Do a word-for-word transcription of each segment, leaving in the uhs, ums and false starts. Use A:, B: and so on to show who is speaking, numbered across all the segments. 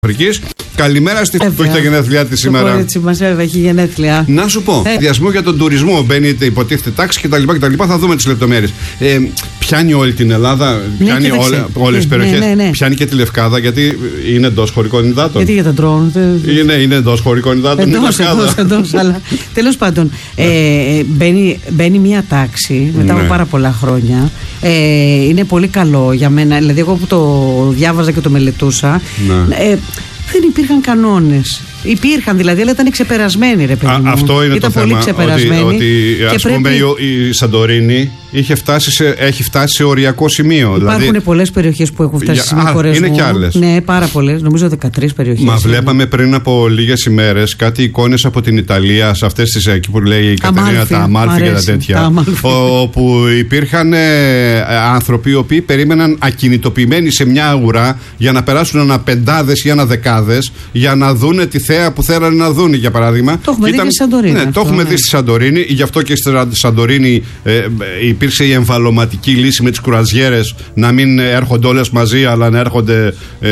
A: Αφρικής. Καλημέρα στη που έχει τα γενέθλιά της σήμερα.
B: Το κορίτσι μας βέβαια έχει γενέθλια.
A: Να σου πω, ε. διασμό για τον τουρισμό. Μπαίνει υποτίθεται τάξη κτλ. Θα δούμε τις λεπτομέρειες. Ε, πιάνει όλη την Ελλάδα,
B: ναι,
A: πιάνει όλες τις περιοχές.
B: Ναι, ναι, ναι.
A: Πιάνει και τη Λευκάδα, γιατί είναι εντός χωρικών υδάτων.
B: Γιατί για τα ντρόουν.
A: Είναι, είναι εντός χωρικών υδάτων.
B: Εντός, εντός, εντός, αλλά τέλος πάντων, ε, μπαίνει, μπαίνει μια τάξη μετά από ναι. πάρα πολλά χρόνια. Ε, είναι πολύ καλό για μένα. Δηλαδή, εγώ που το διάβαζα και το μελετούσα. Ναι. Ε, δεν υπήρχαν κανόνες. Υπήρχαν δηλαδή, αλλά ήταν ξεπερασμένοι, ρε παιδί μου.
A: Α, αυτό είναι
B: ήταν
A: το
B: πολύ
A: θέμα.
B: Ξεπερασμένοι.
A: Ότι, ότι ας
B: πρέπει...
A: πούμε η, η Σαντορίνη είχε φτάσει σε, έχει φτάσει σε οριακό σημείο.
B: Υπάρχουν
A: δηλαδή...
B: πολλές περιοχές που έχουν φτάσει
A: Για...
B: σε σημείο χωρεσμού.
A: Είναι και άλλες.
B: Ναι, πάρα πολλές. Νομίζω δεκατρείς περιοχές.
A: Μα βλέπαμε πριν από λίγες ημέρες κάτι εικόνες από την Ιταλία, σε αυτές τις εκεί που λέει η Κατερίνα, τα Αμάλφη και τα τέτοια. Όπου υπήρχαν ε, άνθρωποι οι οποίοι περίμεναν ακινητοποιημένοι σε μια ουρά για να περάσουν αναπεντάδες ή αναδεκάδες για να δούνε τη θέα που θέλανε να δουν, για παράδειγμα.
B: Το έχουμε ήταν... δει στη Σαντορίνη.
A: Ναι,
B: αυτό,
A: το έχουμε
B: ναι.
A: δει στη Σαντορίνη. Γι' αυτό και στη Σαντορίνη ε, υπήρξε η εμβαλωματική λύση με τις κουραζιέρες, να μην έρχονται όλες μαζί, αλλά να έρχονται ε,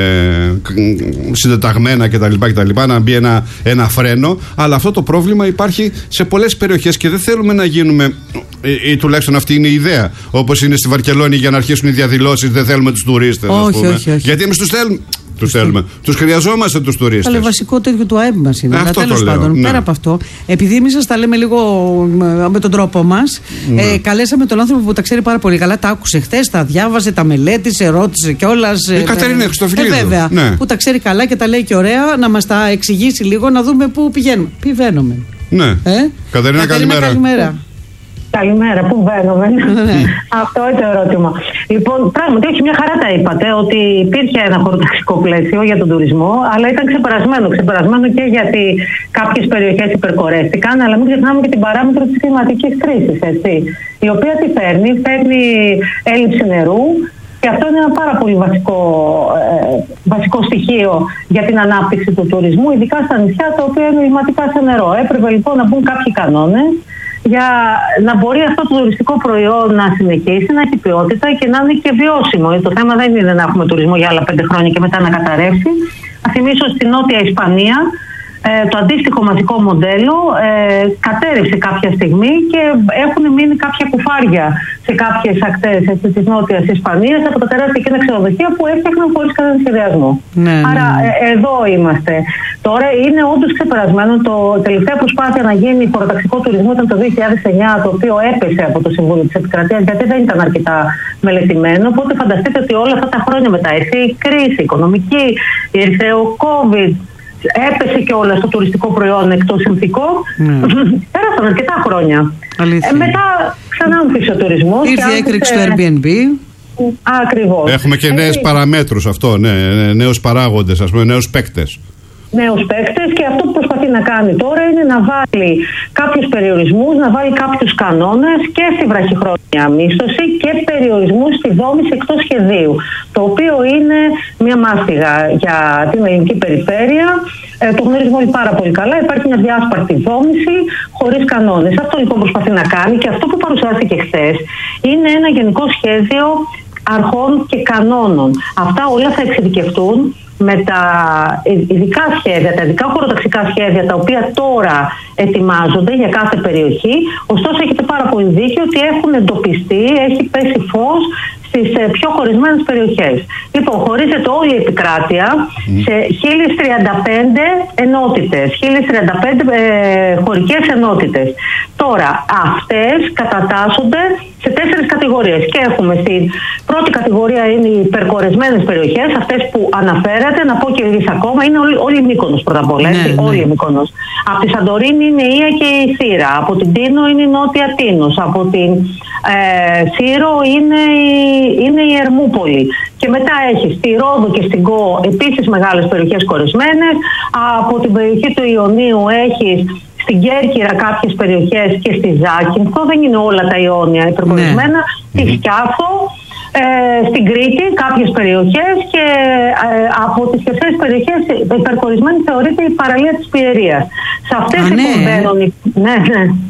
A: συντεταγμένα κτλ, κτλ. Να μπει ένα, ένα φρένο. Αλλά αυτό το πρόβλημα υπάρχει σε πολλές περιοχές και δεν θέλουμε να γίνουμε, ή, ή τουλάχιστον αυτή είναι η ιδέα, όπως είναι στη Βαρκελόνη, για να αρχίσουν οι διαδηλώσεις. Δεν θέλουμε τους τουρίστες.
B: Όχι, όχι, όχι.
A: Γιατί εμείς τους θέλουμε. Τους θέλουμε. Τους χρειαζόμαστε τους τουρίστες.
B: Αλλά βασικό τέτοιο του ΑΕΠ μας είναι.
A: Αυτό
B: τέλος πάντων,
A: ναι.
B: πέρα από αυτό, επειδή εμείς σας τα λέμε λίγο με τον τρόπο μας, ναι. ε, καλέσαμε τον άνθρωπο που τα ξέρει πάρα πολύ καλά. Τα άκουσε χθες, τα διάβασε, τα μελέτησε, ρώτησε κιόλας.
A: Η ε, Κατερίνα Χρυστοφυλίδου.
B: Ε, βέβαια.
A: Ναι.
B: Που τα ξέρει καλά και τα λέει και ωραία, να μας τα εξηγήσει λίγο, να δούμε πού πηγαίνουμε. Πηγαίνουμε.
A: Ναι.
B: Ε?
A: Κατερίνα, καλημέρα.
B: καλημέρα.
C: Καλημέρα, πού μπαίνουμε. Αυτό είναι το ερώτημα. Λοιπόν, πράγματι, όχι, μια χαρά τα είπατε, ότι υπήρχε ένα χωροταξικό πλαίσιο για τον τουρισμό, αλλά ήταν ξεπερασμένο. Ξεπερασμένο και γιατί κάποιες περιοχές υπερκορέστηκαν, αλλά μην ξεχνάμε και την παράμετρο της κλιματικής κρίσης, έτσι. Η οποία τι φέρνει, φέρνει έλλειψη νερού. Και αυτό είναι ένα πάρα πολύ βασικό, ε, βασικό στοιχείο για την ανάπτυξη του τουρισμού, ειδικά στα νησιά τα οποία είναι λιματικά σε νερό. Έπρεπε λοιπόν να μπουν κάποιοι κανόνες για να μπορεί αυτό το τουριστικό προϊόν να συνεχίσει, να έχει ποιότητα και να είναι και βιώσιμο. Το θέμα δεν είναι να έχουμε τουρισμό για άλλα πέντε χρόνια και μετά να καταρρεύσει. Θα θυμίσω στην Νότια Ισπανία ε, το αντίστοιχο μαζικό μοντέλο ε, κατέρευσε κάποια στιγμή και έχουν μείνει κάποια κουφάρια σε κάποιες ακτές της Νότιας Ισπανίας από τα τεράστια εκείνα ξενοδοχεία που έφτιαχναν χωρίς κανένα σχεδιασμό.
B: Ναι,
C: Άρα
B: ναι.
C: Ε, εδώ είμαστε. Τώρα είναι όντως ξεπερασμένο. Το τελευταία προσπάθεια να γίνει χωροταξικό τουρισμό ήταν το δύο χιλιάδες εννιά, το οποίο έπεσε από το Συμβούλιο της Επικρατείας γιατί δεν ήταν αρκετά μελετημένο. Οπότε φανταστείτε ότι όλα αυτά τα χρόνια μετά ήρθε η κρίση οικονομική, ήρθε ο COVID, έπεσε και όλα στο τουριστικό προϊόν εκτός συνθηκών. Mm. Πέρασαν αρκετά χρόνια. Ε, μετά ξανά άρχισε ο τουρισμός.
B: Ήρθε η έκρηξη του Airbnb.
C: Ακριβώς.
A: Έχουμε και νέες ε, παραμέτρους αυτό, ναι, νέους παράγοντες, ας πούμε, νέους παίκτες.
C: Νέους παίκτες, και αυτό που προσπαθεί να κάνει τώρα είναι να βάλει κάποιους περιορισμούς, να βάλει κάποιους κανόνες και στη βραχυχρόνια μίσθωση και περιορισμούς στη δόμηση εκτός σχεδίου. Το οποίο είναι μια μάστιγα για την ελληνική περιφέρεια. Ε, το γνωρίζουμε όλοι πάρα πολύ καλά. Υπάρχει μια διάσπαρτη δόμηση χωρίς κανόνες. Αυτό λοιπόν προσπαθεί να κάνει, και αυτό που παρουσιάστηκε χθες είναι ένα γενικό σχέδιο αρχών και κανόνων. Αυτά όλα θα εξειδικευτούν με τα ειδικά σχέδια, τα ειδικά χωροταξικά σχέδια, τα οποία τώρα ετοιμάζονται για κάθε περιοχή. Ωστόσο, έχετε πάρα πολύ δίκιο ότι έχουν εντοπιστεί, έχει πέσει φως στις πιο χωρισμένες περιοχές. Λοιπόν, χωρίζεται όλη η επικράτεια mm. σε χίλιες τριάντα πέντε ενότητες, χίλιες τριάντα πέντε ε, χωρικές ενότητες. Τώρα, αυτές κατατάσσονται σε τέσσερις κατηγορίες. Και έχουμε στην πρώτη κατηγορία είναι οι υπερκορεσμένες περιοχές, αυτές που αναφέρατε, να πω και εις ακόμα, είναι όλη, όλη η Μύκονος πρώτα απ' όλα. Ναι, ναι. Όλη η Μύκονος. Από τη Σαντορίνη είναι η Ία και η Θήρα. Από την Τίνο είναι η Νότια Τίνος. Από την ε, Σύρο είναι η, είναι η Ερμούπολη. Και μετά έχεις στη Ρόδο και στην Κο επίσης μεγάλες περιοχές κορεσμένες. Από την περιοχή του Ιωνίου έχεις στην Κέρκυρα κάποιες περιοχές και στη Ζάκυνθο. Δεν είναι όλα τα Ιόνια υπερκορισμένα. Ναι. Στη Σκιάθο. Ε, στην Κρήτη κάποιες περιοχές, και ε, από τις χερσαίες περιοχές υπερκορισμένη θεωρείται η παραλία της Πιερίας. Σε αυτές λοιπόν μπαίνουν. Ναι, ναι.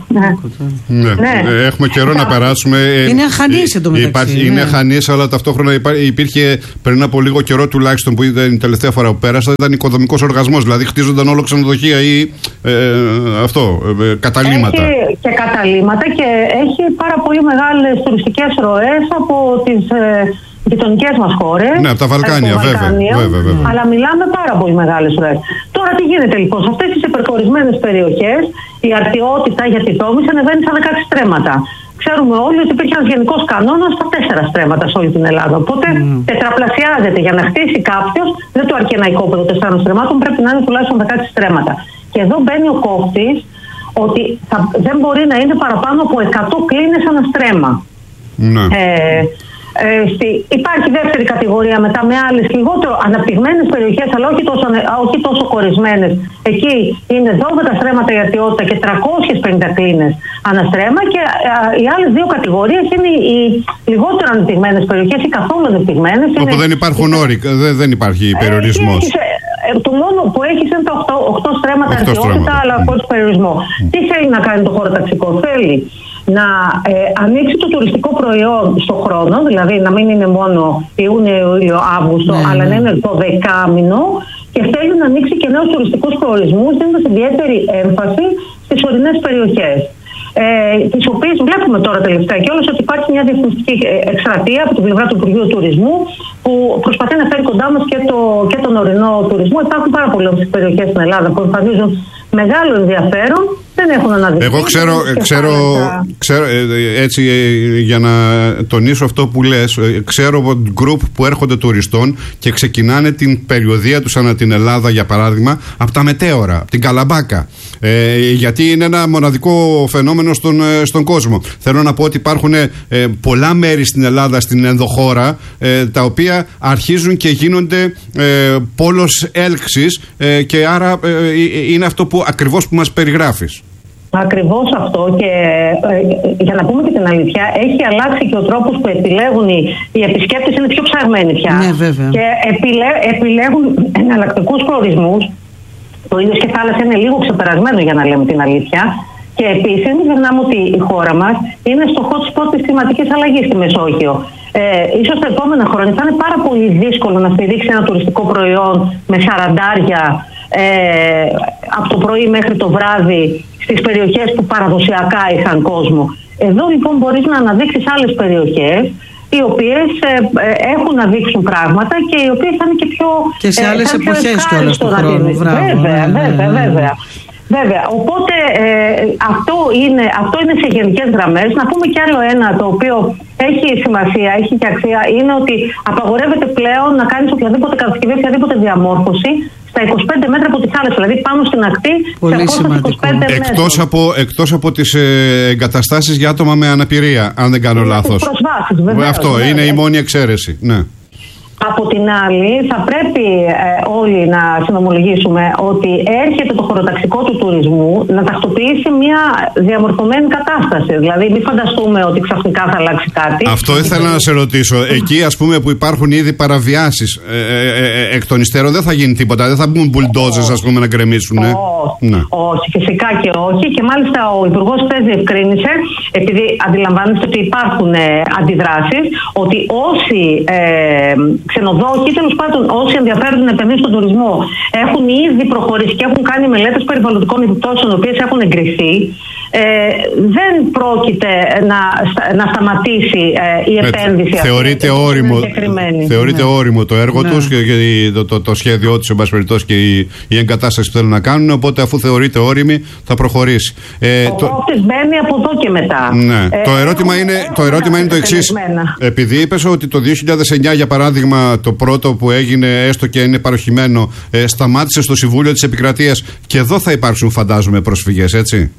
C: Ναι.
A: Ναι. Ναι. Έχουμε καιρό να περάσουμε.
B: Είναι αχανής εντωμεταξύ.
A: Ναι. Είναι αχανής, αλλά ταυτόχρονα υπήρχε πριν από λίγο καιρό τουλάχιστον που ήταν η τελευταία φορά που πέρασα, ήταν οικοδομικός οργασμός. Δηλαδή χτίζονταν όλο ξενοδοχεία ή ε, αυτό, ε, καταλύματα.
C: Έχει και καταλύματα και έχει πάρα πολύ μεγάλες τουριστικές ροές από τις ε, γειτονικές μας χώρες.
A: Ναι, από τα Βαλκάνια, από βέβαια, βέβαια, βέβαια.
C: Αλλά μιλάμε πάρα πολύ μεγάλες ροές. Τώρα τι γίνεται λοιπόν, σε αυτές τις υπερκορισμένες περιοχές η αρτιότητα για τη δόμηση ανεβαίνει στα δεκαέξι στρέμματα. Ξέρουμε όλοι ότι υπήρχε ένας γενικός κανόνας στα τέσσερα στρέμματα σε όλη την Ελλάδα. Οπότε mm. τετραπλασιάζεται για να χτίσει κάποιος, δεν του αρκεί ένα οικόπεδο τεσσάρων στρεμμάτων, πρέπει να είναι τουλάχιστον δεκαέξι στρέμματα. Και εδώ μπαίνει ο κόφτης ότι θα, δεν μπορεί να είναι παραπάνω από εκατό κλίνες ένα στρέμμα. Mm. Ε, Ε, στη, υπάρχει δεύτερη κατηγορία μετά με άλλες λιγότερο αναπτυγμένες περιοχές, αλλά όχι τόσο, όχι τόσο κορισμένες. Εκεί είναι δώδεκα στρέμματα η αρτιότητα και τριακόσιες πενήντα κλίνες αναστρέμμα. Και α, οι άλλες δύο κατηγορίες είναι οι, οι λιγότερο αναπτυγμένες περιοχές ή καθόλου αναπτυγμένες.
A: Όπου είναι, δεν υπάρχουν όροι, δεν, δεν υπάρχει περιορισμός.
C: Ε, ε, το μόνο που έχει είναι τα οκτώ στρέμματα αρτιότητα, αλλά χωρίς περιορισμό. Mm. Τι θέλει να κάνει το χωροταξικό? Θέλει να ε, ανοίξει το τουριστικό προϊόν στο χρόνο, δηλαδή να μην είναι μόνο Ιούνιο, Ιούλιο, Αύγουστο, ναι, αλλά να είναι το δεκάμηνο, και θέλει να ανοίξει και νέους τουριστικούς προορισμούς, δίνοντας ιδιαίτερη έμφαση στις ορεινές περιοχές. Ε, τις οποίες βλέπουμε τώρα τελευταία κιόλας ότι υπάρχει μια διευθυντική εκστρατεία από την πλευρά του Υπουργείου Τουρισμού που προσπαθεί να φέρει κοντά μας και, το, και τον ορεινό τουρισμό. Υπάρχουν πάρα πολλές περιοχές στην Ελλάδα που εμφανίζουν μεγάλο ενδιαφέρον, δεν έχουν αναδειχθεί.
A: Εγώ ξέρω, ξέρω, ξέρω έτσι για να τονίσω αυτό που λες, ξέρω γκρουπ που έρχονται τουριστών και ξεκινάνε την περιοδεία τους ανά την Ελλάδα, για παράδειγμα, από τα μετέωρα, από την Καλαμπάκα. Ε, γιατί είναι ένα μοναδικό φαινόμενο στον, στον κόσμο. Θέλω να πω ότι υπάρχουν ε, πολλά μέρη στην Ελλάδα, στην ενδοχώρα, ε, τα οποία αρχίζουν και γίνονται ε, πόλος έλξης ε, και άρα ε, είναι αυτό που ακριβώς που μας περιγράφεις.
C: Ακριβώς αυτό, και ε, για να πούμε και την αλήθεια, έχει αλλάξει και ο τρόπος που επιλέγουν οι, οι επισκέπτες, είναι πιο ψαγμένοι πια.
B: Ναι, βέβαια.
C: Και επιλέ, επιλέγουν εναλλακτικούς προορισμούς. Το ίδιο και θάλασσα είναι λίγο ξεπερασμένο, για να λέμε την αλήθεια. Και επίσης μην ξεχνάμε ότι η χώρα μας είναι στο hot spot της κλιματικής αλλαγής στη Μεσόγειο. Ε, ίσως τα επόμενα χρόνια θα είναι πάρα πολύ δύσκολο να στηρίξει ένα τουριστικό προϊόν με σαραντάρια ε, από το πρωί μέχρι το βράδυ στις περιοχές που παραδοσιακά είχαν κόσμο. Εδώ λοιπόν μπορείς να αναδείξεις άλλες περιοχές οι οποίες ε, ε, έχουν να δείξουν πράγματα και οι οποίες θα είναι και πιο...
B: Και σε άλλες ε, εποχές κιόλας του χρόνου.
C: Βέβαια, βέβαια, βέβαια. Βέβαια, οπότε ε, αυτό, είναι, αυτό είναι σε γενικές γραμμές. Να πούμε κι άλλο ένα το οποίο έχει σημασία, έχει και αξία, είναι ότι απαγορεύεται πλέον να κάνεις οποιαδήποτε κατασκευή, οποιαδήποτε διαμόρφωση στα είκοσι πέντε μέτρα από τη θάλασσα, δηλαδή πάνω στην ακτή.
B: Πολύ σε είκοσι πέντε μέτρα.
A: Εκτός από, εκτός από τις ε, εγκαταστάσεις για άτομα με αναπηρία, αν δεν κάνω λάθος. Αυτό βεβαίως, είναι η μόνη εξαίρεση. Ναι.
C: Από την άλλη, θα πρέπει ε, όλοι να συνομολογήσουμε ότι έρχεται το χωροταξικό του τουρισμού να τακτοποιήσει μια διαμορφωμένη κατάσταση. Δηλαδή, μην φανταστούμε ότι ξαφνικά θα αλλάξει κάτι.
A: Αυτό ήθελα να σε ρωτήσω. Εκεί, ας πούμε, που υπάρχουν ήδη παραβιάσεις ε, ε, ε, εκ των υστέρων, δεν θα γίνει τίποτα. Δεν θα μπουν μπουλντόζες, ας πούμε, να γκρεμίσουν. Ε?
C: Όχι, ναι. όχι, φυσικά και όχι. Και μάλιστα ο Υπουργός χθες διευκρίνησε, επειδή αντιλαμβάνεστε ότι υπάρχουν ε, αντιδράσεις, ότι όσοι ε, ξενοδόχοι, τέλος πάντων όσοι ενδιαφέρονται να επενδύσουν στον τουρισμό, έχουν ήδη προχωρήσει και έχουν κάνει μελέτες περιβαλλοντικών επιπτώσεων, οι οποίες έχουν εγκριθεί. Ε, δεν πρόκειται να, να σταματήσει ε, η επένδυση.
A: Ε, θεωρείται αυτή, όριμο, θεωρείται ναι. όριμο το έργο ναι. τους και, και το, το, το σχέδιό τους, εν πάση περιπτώσει, και η, η εγκατάσταση που θέλουν να κάνουν. Οπότε, αφού θεωρείται όριμη, θα προχωρήσει. Ε,
C: ο κόφτης μπαίνει από εδώ και μετά.
A: Ναι. Ε, το ερώτημα ε, είναι, ε, το, ερώτημα είναι το εξής. Επειδή είπες ότι το δύο χιλιάδες εννιά, για παράδειγμα, το πρώτο που έγινε, έστω και είναι παροχημένο, ε, σταμάτησε στο Συμβούλιο της Επικρατείας, και εδώ θα υπάρξουν, φαντάζομαι, προσφυγές, έτσι.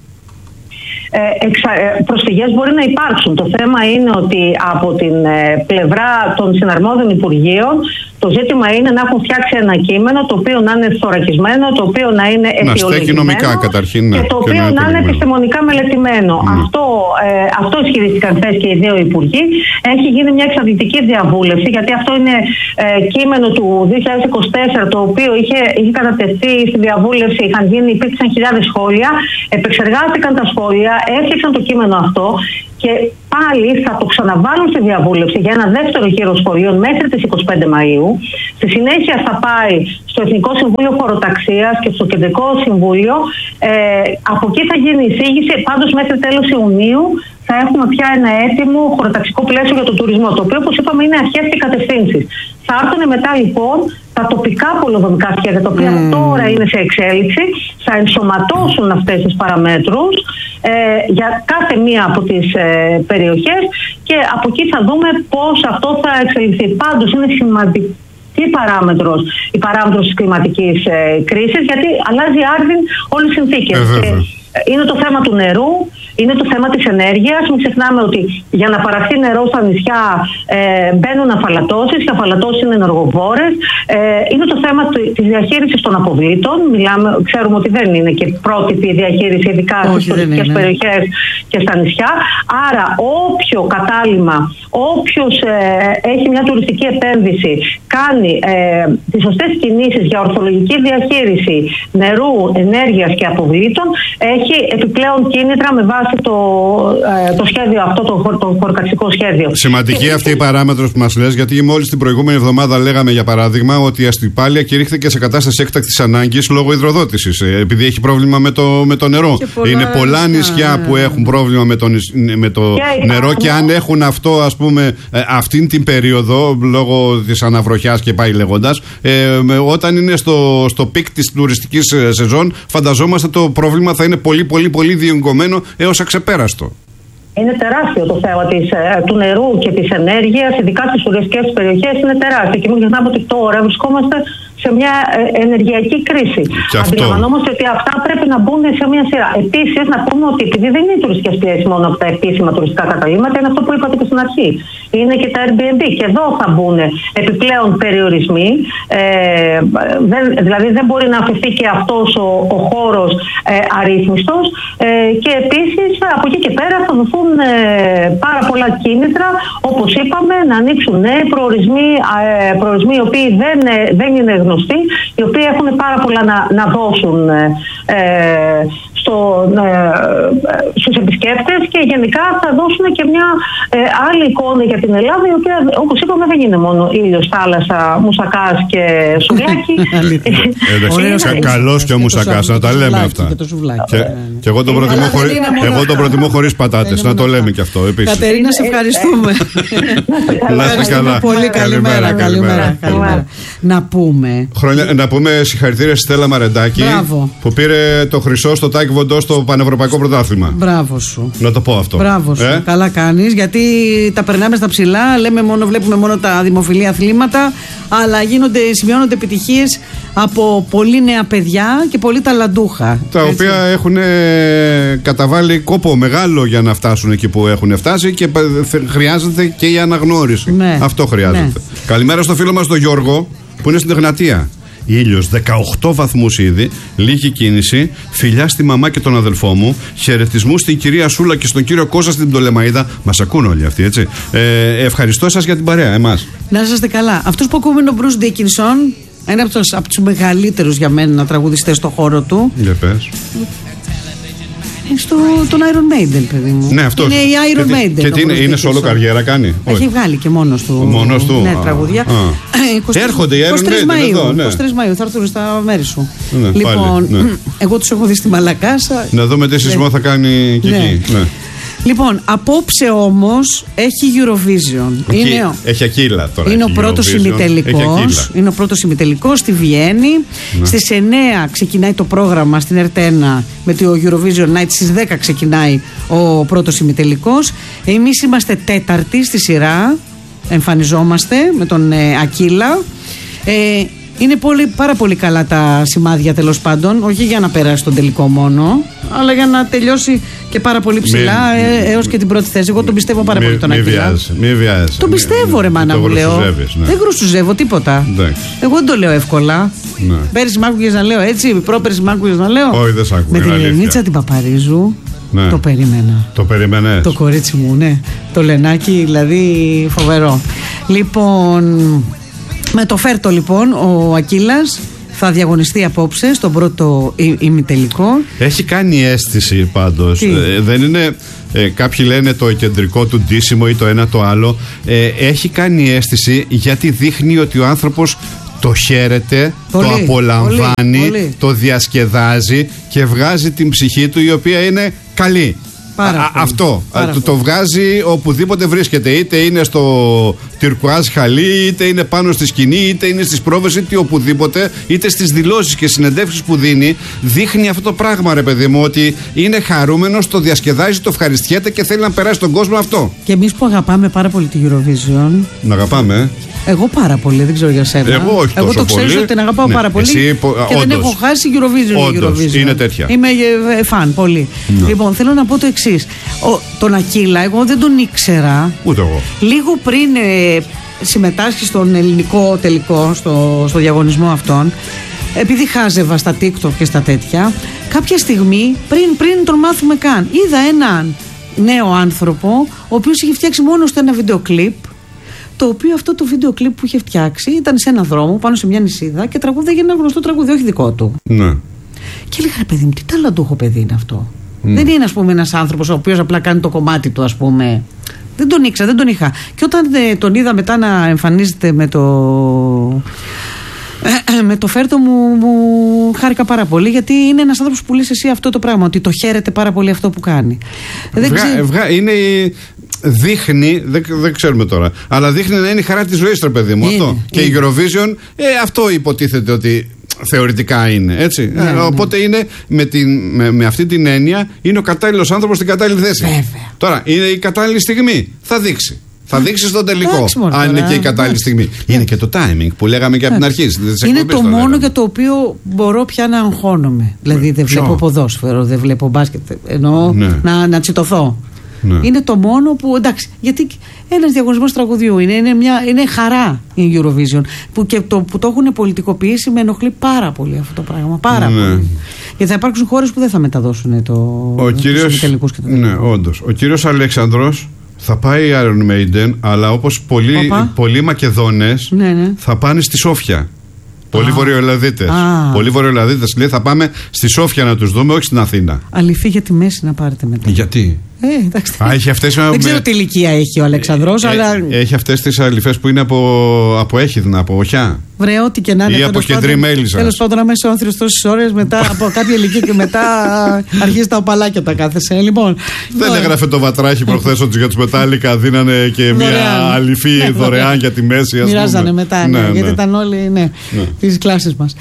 C: Ε, εξα, ε, προσφυγές μπορεί να υπάρξουν. Το θέμα είναι ότι από την ε, πλευρά των συναρμόδιων υπουργείων Το ζήτημα είναι να έχουν φτιάξει ένα κείμενο το οποίο να είναι θωρακισμένο, το οποίο να είναι αιτιολογημένο
A: νομικά, καταρχήν,
C: και το οποίο να είναι επιστημονικά μελετημένο. Mm. Αυτό, ε, αυτό ισχυρίστηκαν χθες και οι δύο υπουργοί. Έχει γίνει μια εξαντλητική διαβούλευση, γιατί αυτό είναι ε, κείμενο του δύο χιλιάδες είκοσι τέσσερα, το οποίο είχε, είχε κατατεθεί στη διαβούλευση, είχαν γίνει, υπήρξαν χιλιάδες σχόλια, επεξεργάστηκαν τα σχόλια, έφτιαξαν το κείμενο αυτό. Και πάλι θα το ξαναβάλουν στη διαβούλευση για ένα δεύτερο γύρο σχολείων μέχρι τις είκοσι πέντε Μαΐου. Στη συνέχεια θα πάει στο Εθνικό Συμβούλιο Χωροταξίας και στο Κεντρικό Συμβούλιο. Ε, από εκεί θα γίνει εισήγηση. Πάντως μέχρι τέλος Ιουνίου θα έχουμε πια ένα έτοιμο χωροταξικό πλαίσιο για τον τουρισμό, το οποίο, όπως είπαμε, είναι αρχές και κατευθύνσεις. Θα έρθουν μετά λοιπόν τα τοπικά πολεοδομικά σχέδια, τα οποία mm. τώρα είναι σε εξέλιξη, θα ενσωματώσουν αυτές τις παραμέτρους ε, για κάθε μία από τις ε, περιοχές και από εκεί θα δούμε πώς αυτό θα εξελιχθεί. Πάντως είναι σημαντικό η παράμετρος, η παράμετρος της κλιματικής ε, κρίσης, γιατί αλλάζει άρδιν όλες οι συνθήκες. Ε, και είναι το θέμα του νερού, είναι το θέμα της ενέργειας. Μην ξεχνάμε ότι για να παραχθεί νερό στα νησιά ε, μπαίνουν αφαλατώσεις, και αφαλατώσεις είναι ενεργοβόρες. Ε, είναι το θέμα της διαχείρισης των αποβλήτων. Μιλάμε, ξέρουμε ότι δεν είναι και πρότυπη η διαχείριση, ειδικά στις τουριστικές περιοχές και στα νησιά. Άρα όποιο κατάλημα, όποιος ε, έχει μια τουριστική επένδυση, κάνει ε, τις σωστές κινήσεις για ορθολογική διαχείριση νερού, ενέργειας και αποβλήτων, έχει επιπλέον κίνητρα με βάση το, ε, το σχέδιο αυτό, το, το χωροταξικό σχέδιο. Σημαντική
A: και αυτή η παράμετρος που μας λες, γιατί μόλις την προηγούμενη εβδομάδα λέγαμε για παράδειγμα ότι η Αστυπάλεια κηρύχθηκε σε κατάσταση έκτακτης ανάγκης λόγω υδροδότησης, επειδή έχει πρόβλημα με το, με το νερό. Πολλά είναι πολλά νησιά ναι. που έχουν πρόβλημα με το, με το και νερό και αν έχουν αυτό, ας πούμε, αυτήν την περίοδο λόγω της αναβροχιάς και πάει λέγοντας, ε, όταν είναι στο, στο πικ της τουριστικής σεζόν, φανταζόμαστε το πρόβλημα θα είναι πολύ πολύ πολύ διεγκωμένο έως αξεπέραστο.
C: Είναι τεράστιο το θέμα της, του νερού και της ενέργειας, ειδικά στις τουριστικές περιοχές, είναι τεράστιο. Και μην ξεχνάμε ότι τώρα βρισκόμαστε σε μια ενεργειακή κρίση. Αντιλαμβανόμαστε ότι αυτά πρέπει να μπουν σε μια σειρά. Επίσης, να πούμε ότι επειδή δεν είναι οι τουριστικές πιέσεις μόνο από τα επίσημα τουριστικά καταλήμματα, είναι αυτό που είπατε και στην αρχή. Είναι και τα Airbnb. Και εδώ θα μπουν επιπλέον περιορισμοί. Ε, δεν, δηλαδή, δεν μπορεί να αφαιθεί και αυτός ο, ο χώρος ε, αρρύθμιστος. Ε, και επίσης, από εκεί και πέρα θα δοθούν ε, πάρα πολλά κίνητρα, όπως είπαμε, να ανοίξουν νέοι προορισμοί, ε, προορισμοί οι οποίοι δεν, ε, δεν είναι γνωστοί, οι οποίοι έχουν πάρα πολλά να, να δώσουν ε, στο, ε, στους επισκέπτες και γενικά θα δώσουν και μια ε, άλλη εικόνα για την Ελλάδα, η οποία, όπως είπαμε, δεν είναι μόνο ήλιος, θάλασσα, μουσακάς και σουβλάκι.
A: Καλός και ο μουσακάς, να τα λέμε αυτά. Και εγώ τον προτιμώ χωρίς πατάτες, να το λέμε και αυτό επίσης.
B: Κατερίνα, σε ευχαριστούμε.
A: Να είστε καλά.
B: Πολύ καλημέρα. Να πούμε.
A: Να πούμε συγχαρητήρια στη Στέλλα Μαρεντάκη που πήρε το χρυσό στο τάικ βοντό στο Πανευρωπαϊκό Πρωτάθλημα.
B: Μπράβο σου.
A: Να το πω αυτό.
B: Μπράβο σου. Ε? Καλά κάνεις, γιατί τα περνάμε στα ψηλά. Λέμε μόνο, βλέπουμε μόνο τα δημοφιλή αθλήματα, αλλά γίνονται, σημειώνονται επιτυχίες από πολύ νέα παιδιά και πολύ ταλαντούχα.
A: Τα έτσι. οποία έχουν ε, καταβάλει κόπο μεγάλο για να φτάσουν εκεί που έχουν φτάσει και χρειάζεται και η αναγνώριση. Ναι. Αυτό χρειάζεται. Ναι. Καλημέρα στο φίλο μας τον Γιώργο που είναι στην Εγνατία. Ήλιος, δεκαοκτώ βαθμούς ήδη, λίγη κίνηση, φιλιά στη μαμά και τον αδελφό μου, χαιρετισμούς στην κυρία Σούλα και στον κύριο Κώστα στην Πτολεμαΐδα. Μας ακούν όλοι αυτοί, έτσι. Ε, ευχαριστώ σας για την παρέα, εμάς.
B: Να είστε καλά. Αυτός που ακούμε είναι ο Bruce Dickinson, ένα από τους, από τους μεγαλύτερους για μένα τραγουδιστές στον χώρο του.
A: Για πες.
B: Στο, τον Iron Maiden, παιδί μου.
A: Ναι, αυτός.
B: Είναι η Iron
A: και
B: Maiden.
A: Και τι είναι, είναι solo καριέρα κάνει.
B: Έχει βγάλει και μόνος του.
A: Μόνος του.
B: Ναι, τραγουδιά.
A: είκοσι, Έρχονται οι Iron Maiden εδώ, ναι.
B: είκοσι τρεις Μαΐου θα έρθουν στα μέρη σου.
A: Ναι,
B: λοιπόν,
A: πάλι, ναι.
B: εγώ τους έχω δει στη Μαλακάσα.
A: Να δούμε τι σεισμό ναι. θα κάνει και ναι. εκεί. Ναι.
B: Λοιπόν, απόψε όμως έχει Eurovision.
A: Εκεί, είναι, έχει Ακύλα τώρα.
B: Είναι ο πρώτος ημιτελικός. Είναι ο πρώτος ημιτελικός στη Βιέννη. Ναι. Στις εννέα ξεκινάει το πρόγραμμα στην Ερτ ένα με το Eurovision Night. Στις δέκα ξεκινάει ο πρώτος ημιτελικός. Εμείς είμαστε τέταρτη στη σειρά. Εμφανιζόμαστε με τον ε, Ακύλα. Ε, Είναι πολύ, πάρα πολύ καλά τα σημάδια, τέλος πάντων. Όχι για να περάσει τον τελικό μόνο, αλλά για να τελειώσει και πάρα πολύ ψηλά μη, ε, έως και την πρώτη θέση. Εγώ τον πιστεύω πάρα μη, πολύ τον Ακύλα.
A: Μη βιάζεσαι.
B: Τον πιστεύω, μη, ρε μάνα μου, λέω. Ναι. Δεν γρουσουζεύω τίποτα. Εντάξει. Εγώ δεν το λέω εύκολα. Ναι. Πέρυσι μ' άκουγες να λέω έτσι, πρόπερσι μ' άκουγες να λέω.
A: Όχι, δεν σ' άκουγα.
B: Με την Ελενίτσα την Παπαρίζου. Ναι. Το περίμενα.
A: Το περίμενες.
B: Το κορίτσι μου, ναι. Το Λενάκι, δηλαδή φοβερό. Λοιπόν, με το Φέρτο λοιπόν, ο Ακύλας θα διαγωνιστεί απόψε στον πρώτο ημιτελικό.
A: Έχει κάνει αίσθηση πάντως. Ε, δεν είναι. Ε, κάποιοι λένε το κεντρικό του ντύσιμο ή το ένα το άλλο. Ε, έχει κάνει αίσθηση γιατί δείχνει ότι ο άνθρωπος το χαίρεται, πολύ, το απολαμβάνει, πολύ, πολύ. Το διασκεδάζει και βγάζει την ψυχή του, η οποία είναι καλή. Α, αυτό το, το βγάζει οπουδήποτε βρίσκεται, είτε είναι στο τυρκουάζ χαλί, είτε είναι πάνω στη σκηνή, είτε είναι στις πρόβες, είτε οπουδήποτε, είτε στις δηλώσεις και συνεντεύξεις που δίνει. Δείχνει αυτό το πράγμα, ρε παιδί μου, ότι είναι χαρούμενος, το διασκεδάζει, το ευχαριστιέται και θέλει να περάσει τον κόσμο αυτό.
B: Και εμείς που αγαπάμε πάρα πολύ τη Eurovision.
A: Να αγαπάμε.
B: Εγώ πάρα πολύ, δεν ξέρω για σένα.
A: Εγώ όχι
B: Εγώ
A: τόσο
B: το ξέρω ότι την αγαπάω, ναι, πάρα πολύ.
A: Εσύ,
B: και όντως, δεν έχω χάσει Eurovision.
A: Όντως,
B: Eurovision.
A: είναι τέτοια.
B: Είμαι ε, φαν πολύ. Ναι. Λοιπόν, θέλω να πω το εξής. Τον Ακύλα, εγώ δεν τον ήξερα.
A: Ούτε εγώ.
B: Λίγο πριν ε, συμμετάσχει στον ελληνικό τελικό, στο, στο διαγωνισμό αυτόν, επειδή χάζευα στα TikTok και στα τέτοια, κάποια στιγμή, πριν, πριν τον μάθουμε καν, είδα έναν νέο άνθρωπο, ο οποίος είχε φτιάξει μόνο στο ένα βίντεο κλιπ. Το οποίο αυτό το βίντεο κλιπ που είχε φτιάξει ήταν σε ένα δρόμο πάνω σε μια νησίδα και τραγούδαγε ένα γνωστό τραγούδι, όχι δικό του.
A: Ναι.
B: Και έλεγα, ρε παιδί μου, τι ταλαντούχο παιδί είναι αυτό. Mm. Δεν είναι, ας πούμε, ένας άνθρωπος ο οποίος απλά κάνει το κομμάτι του, ας πούμε. Δεν τον ήξερα, δεν τον είχα. Και όταν ε, τον είδα μετά να εμφανίζεται με το. Με το Φέρτο μου, μου χάρηκα πάρα πολύ, γιατί είναι ένας άνθρωπος που λες εσύ αυτό το πράγμα, ότι το χαίρεται πάρα πολύ αυτό που κάνει.
A: Βγα, ξέ... βγα, είναι, δείχνει, δεν, δεν ξέρουμε τώρα, αλλά δείχνει να είναι η χαρά της ζωής, ρε παιδί μου. Είναι, αυτό. Είναι. Και η Eurovision, ε, αυτό υποτίθεται ότι θεωρητικά είναι, έτσι. Ναι, ε, ναι. Οπότε είναι με, την, με, με αυτή την έννοια είναι ο κατάλληλος άνθρωπος στην κατάλληλη θέση.
B: Βέβαια.
A: Τώρα είναι η κατάλληλη στιγμή. Θα δείξει. Θα δείξει στον τελικό.
B: Άξιμο,
A: αν είναι και η κατάλληλη στιγμή. Είναι και το timing που λέγαμε και από την αρχή.
B: Είναι το μόνο λέγαμε. Για το οποίο μπορώ πια να αγχώνομαι. Δηλαδή δεν βλέπω ποδόσφαιρο, δεν βλέπω μπάσκετ. Εννοώ ναι. να, να τσιτωθώ. Ναι. Είναι το μόνο που. Εντάξει, γιατί ένας διαγωνισμός τραγουδιού είναι, είναι, μια, είναι χαρά η Eurovision. Που και το που το έχουν πολιτικοποιήσει με ενοχλεί πάρα πολύ αυτό το πράγμα. Πάρα ναι. πολύ. Γιατί θα υπάρξουν χώρες που δεν θα μεταδώσουν το.
A: Ο κύριος. Ναι, όντως. Ο κύριος Αλέξανδρος θα πάει Iron Maiden, αλλά όπως πολλοί, πολλοί Μακεδόνες ναι, ναι. θα πάνε στη Σόφια. Πολλοί Βορειοελλαδίτες. Πολλοί Βορειοελλαδίτες λέει θα πάμε στη Σόφια να τους δούμε, όχι στην Αθήνα.
B: Αληθή για τη μέση να πάρετε μετά.
A: Γιατί?
B: Ε, εντάξει.
A: Α, έχει αυτές
B: δεν
A: με...
B: ξέρω τι ηλικία έχει ο Αλεξανδρός, ε, αλλά.
A: Έχει αυτές τις αληθές που είναι από, από Έχιδνα, από Οχιά.
B: Βρε, ό,τι και να είναι.
A: Ή από Κεντρή Μέλισσα.
B: Τέλος πάντων, να είσαι όνθριος τόσες ώρες μετά από κάποια ηλικία και μετά αρχίζει τα οπαλάκια τα κάθεσαι. Λοιπόν.
A: Δεν έγραφε το Βατράχη προχθές ότι για τους Μετάλλικα δίνανε και μια αληθή δωρεάν για τη μέση.
B: Μοιράζανε μετά, γιατί ήταν όλοι τις κλάσεις μας.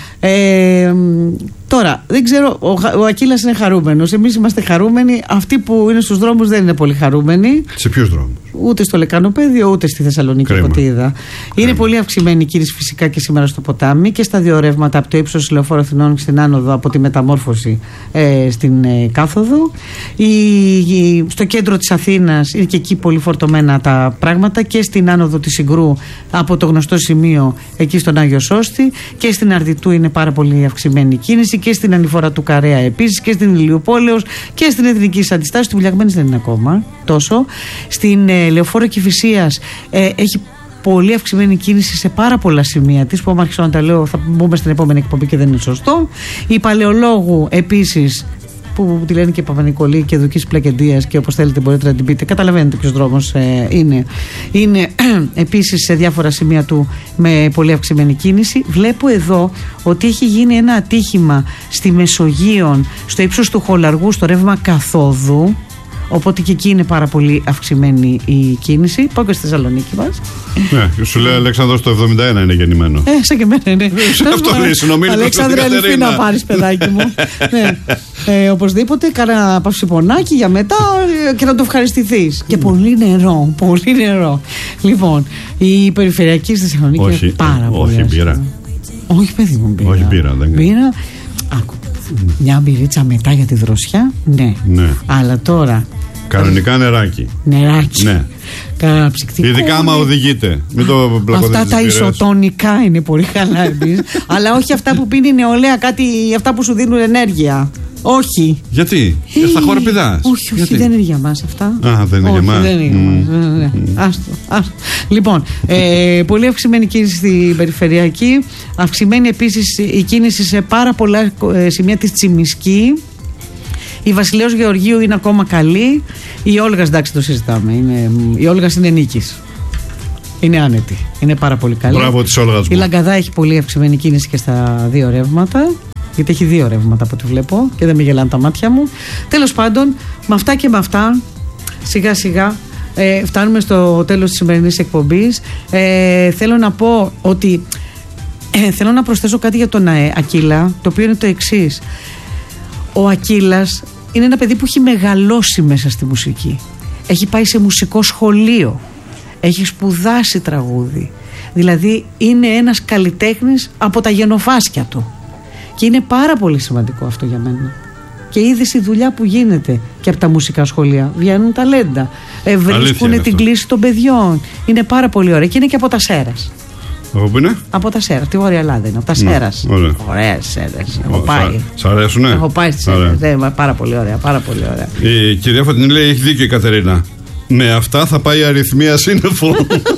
B: Τώρα, δεν ξέρω, ο, ο Ακύλας είναι χαρούμενος. Εμείς είμαστε χαρούμενοι. Αυτοί που είναι στους δρόμους δεν είναι πολύ χαρούμενοι.
A: Σε ποιους δρόμους?
B: Ούτε στο Λεκανοπέδιο, ούτε στη Θεσσαλονίκη, από ό,τι είδα. Είναι πολύ αυξημένη η κίνηση φυσικά και σήμερα στο ποτάμι και στα δύο ρεύματα από το ύψος Λεωφόρου Αθηνών και στην άνοδο από τη μεταμόρφωση ε, στην ε, κάθοδο. Η, η, στο κέντρο της Αθήνας είναι και εκεί πολύ φορτωμένα τα πράγματα, και στην άνοδο της Συγκρού από το γνωστό σημείο εκεί στον Άγιο Σώστη, και στην Αρδιτού είναι πάρα πολύ αυξημένη η κίνηση, και στην ανηφορά του Καρέα επίσης, και στην Ηλιουπόλεως και στην Εθνική Αντιστάσεως. Του Βουλιαγμένης δεν είναι ακόμα τόσο. Στην ε, Λεωφόρο Κηφισίας ε, έχει πολύ αυξημένη κίνηση σε πάρα πολλά σημεία της, που άμα αρχίσω να τα λέω θα μπούμε στην επόμενη εκπομπή και δεν είναι σωστό. Η Παλαιολόγου επίσης, που τη λένε και Παπα-Νικολή και Δουκής Πλακεντίας, και όπως θέλετε μπορείτε να την πείτε, καταλαβαίνετε ποιος δρόμος ε, είναι. Είναι επίσης σε διάφορα σημεία του με πολύ αυξημένη κίνηση. Βλέπω εδώ ότι έχει γίνει ένα ατύχημα στη Μεσογείον, στο ύψος του Χολαργού, στο ρεύμα καθόδου. Οπότε και εκεί είναι πάρα πολύ αυξημένη η κίνηση. Πάω και στη Θεσσαλονίκη μας.
A: Ναι, σου λέει Αλέξανδρος το εβδομήντα ένα είναι γεννημένο.
B: Ε, σαν και εμένα είναι.
A: Αυτό λέει, συνομίλη.
B: Αλέξανδρε, αληθή να πάρεις, παιδάκι μου. Ναι. Ε, οπωσδήποτε, κάνα παυσιπονάκι για μετά και να το ευχαριστηθείς. Και πολύ νερό, πολύ νερό. Λοιπόν, η περιφερειακή στη Θεσσαλονίκη είναι πάρα πολύ.
A: Όχι, μπύρα.
B: Όχι, παιδί μου, μπύρα.
A: Όχι, μπύρα, δεν
B: μπύρα. Άκου. Mm. Μια μπυρίτσα μετά για τη δροσιά, ναι. ναι. Αλλά τώρα.
A: Κανονικά νεράκι.
B: Νεράκι.
A: Ναι.
B: Καταψυκτικό.
A: Ειδικά άμα οδηγείτε. Μην το
B: αυτά τα ισοτονικά είναι πολύ καλά επίσης. Αλλά όχι αυτά που πίνει η νεολαία, κάτι, αυτά που σου δίνουν ενέργεια. Όχι.
A: Γιατί, ε, στα χοροπηδάς.
B: Όχι, όχι,
A: γιατί?
B: δεν είναι για μας αυτά.
A: Α, δεν είναι όχι, για μας.
B: Δεν είναι για μας. Mm. Mm. Άστο, άστο. Λοιπόν, ε, πολύ αυξημένη κίνηση στην περιφερειακή. Αυξημένη επίσης η κίνηση σε πάρα πολλά σημεία της Τσιμισκή. Η Βασιλέως Γεωργίου είναι ακόμα καλή. Η Όλγας, εντάξει, το συζητάμε. Είναι, η Όλγας είναι νίκης. Είναι άνετη. Είναι πάρα πολύ καλή.
A: Μπράβο της Όλγας.
B: Η Λαγκαδά έχει πολύ αυξημένη κίνηση και στα δύο ρεύματα. Γιατί έχει δύο ρεύματα από ό,τι βλέπω και δεν με γελάνε τα μάτια μου. Τέλος πάντων, με αυτά και με αυτά, σιγά σιγά ε, φτάνουμε στο τέλος της σημερινής εκπομπής. Ε, θέλω να πω ότι ε, θέλω να προσθέσω κάτι για τον ΑΕ, Ακύλα, το οποίο είναι το εξής. Ο Ακύλας είναι ένα παιδί που έχει μεγαλώσει μέσα στη μουσική. Έχει πάει σε μουσικό σχολείο. Έχει σπουδάσει τραγούδι. Δηλαδή είναι ένας καλλιτέχνης από τα γενοφάσκια του. Και είναι πάρα πολύ σημαντικό αυτό για μένα. Και είδε η δουλειά που γίνεται και από τα μουσικά σχολεία. Βγαίνουν ταλέντα. Ε, βρίσκουν την κλίση των παιδιών. Είναι πάρα πολύ ωραία. Και είναι και από τα Σέρας.
A: Από πού είναι?
B: Από τα Σέρας. Τι ωραία Ελλάδα είναι. Από τα Σέρας. Ωραία Σέρας. Έχω πάει.
A: Σ' αρέσουνε?
B: Έχω πάει στις Σέρας. Πάρα πολύ ωραία. Πάρα πολύ ωραία.
A: Η κυρία Φωτεινή λέει: έχει δίκιο η Κατερίνα. Με αυτά θα πάει η αριθμία σύννεφο.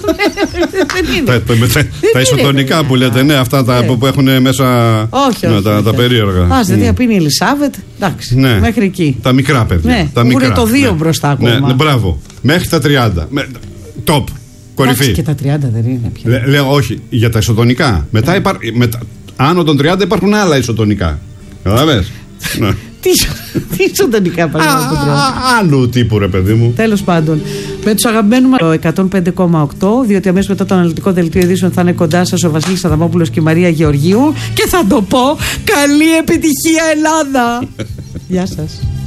A: Τα ισοτονικά που λέτε, ναι, αυτά που έχουν μέσα τα περίεργα.
B: Α, δηλαδή πίνει η Ελισάβετ. Εντάξει, μέχρι εκεί.
A: Τα μικρά παιδιά.
B: Ούτε το δύο μπροστά ακόμα.
A: Μπράβο. Μέχρι τα τριάντα. Top. Κορυφή.
B: Και τα τριάντα δεν είναι πια.
A: Λέω όχι, για τα ισοτονικά. Μετά άνω των τριάντα υπάρχουν άλλα ισοτονικά. Καταλαβες.
B: Τι ισοτονικά παραδείγματος.
A: Άλλου τύπου, ρε παιδί μου.
B: Τέλος πάντων, με τους αγαπημένους το εκατόν πέντε κόμμα οκτώ, διότι αμέσως μετά το αναλυτικό δελτίο ειδήσεων θα είναι κοντά σας ο Βασίλης Αδαμόπουλος και η Μαρία Γεωργίου. Και θα το πω, καλή επιτυχία Ελλάδα. Γεια σας.